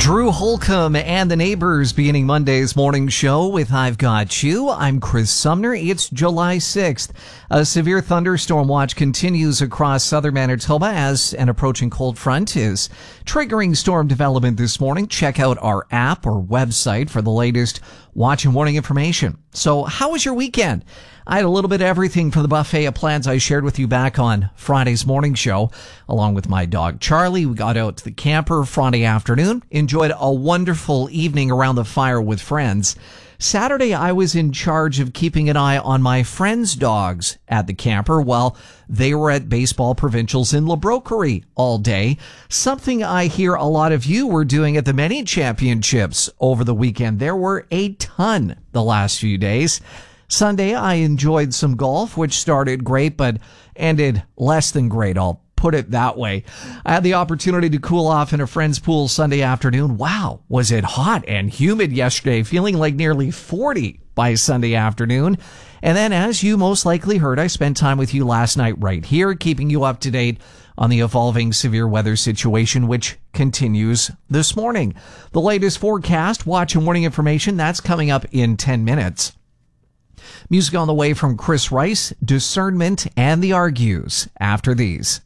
Drew Holcomb and the Neighbors beginning Monday's morning show with I've Got You. I'm Chris Sumner. It's July 6th. A severe thunderstorm watch continues across southern Manitoba as an approaching cold front is triggering storm development this morning. Check out our app or website for the latest watch and warning information. So how was your weekend? I had a little bit of everything from the buffet of plans I shared with you back on Friday's morning show. Along with my dog Charlie, we got out to the camper Friday afternoon, enjoyed a wonderful evening around the fire with friends. Saturday, I was in charge of keeping an eye on my friends' dogs at the camper while they were at baseball provincials in La Broquerie all day. Something I hear a lot of you were doing at the many championships over the weekend. There were a ton the last few days. Sunday, I enjoyed some golf, which started great, but ended less than great. I'll put it that way. I had the opportunity to cool off in a friend's pool Sunday afternoon. Wow, was it hot and humid yesterday, feeling like nearly 40 by Sunday afternoon. And then, as you most likely heard, I spent time with you last night right here, keeping you up to date on the evolving severe weather situation, which continues this morning. The latest forecast, watch and warning information, that's coming up in 10 minutes. Music on the way from Chris Rice, Discernment, and The Argues after these.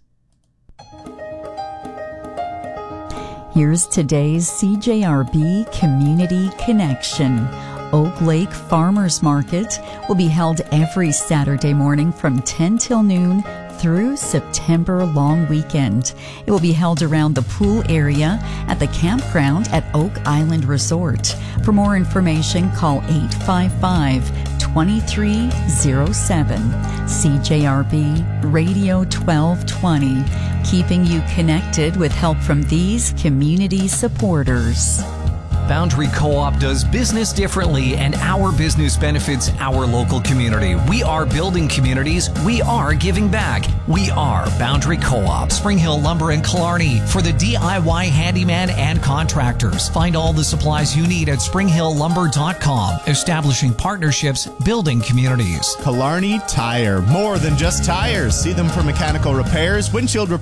Here's today's CJRB Community Connection. Oak Lake Farmers Market will be held every Saturday morning from 10 till noon through September long weekend. It will be held around the pool area at the campground at Oak Island Resort. For more information, call 855-2307. CJRB Radio 1220, keeping you connected with help from these community supporters. Boundary Co-op does business differently, and our business benefits our local community. We are building communities. We are giving back. We are Boundary Co-op, Spring Hill Lumber and Killarney for the DIY handyman and contractors. Find all the supplies you need at springhilllumber.com. Establishing partnerships, building communities. Killarney Tire, more than just tires. See them for mechanical repairs, windshield repairs,